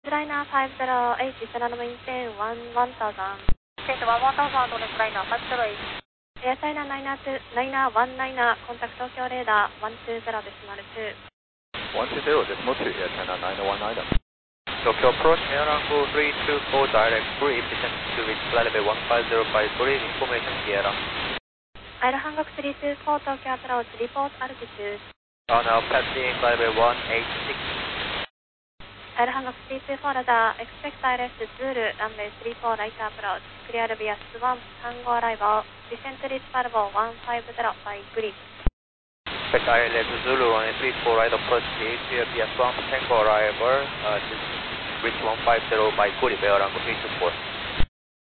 Liner 50H, Channel maintain 1000. Maintain 1000 on Liner 50H. Air China 919, contact Tokyo radar 120.2. 120.2, Air China 919. Tokyo approach, air angle 324 direct brief, descent to reach flight level 15053, information Sierra. Air Hancock 324, Tokyo approach, report altitude. Now passing flight level 186. Air Hancock 324, radar, expect ILS Zulu, runway 34 right approach, clear via 1, Tango arrival, descent to reach Palvo 150 by grid. Expect ILS Zulu, runway 34 right approach, clear via 1, Tango arrival, reach 150 by grid, air angle 324.